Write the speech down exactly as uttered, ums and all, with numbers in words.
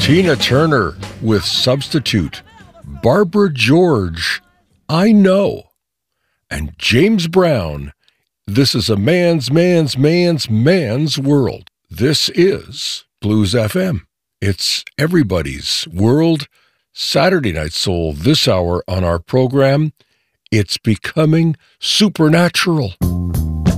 Tina Turner with Substitute. Barbara George, I Know. And James Brown, This is a Man's, Man's, Man's, Man's World. This is Blues F M. It's everybody's world. Saturday Night Soul, this hour on our program, It's Becoming Supernatural.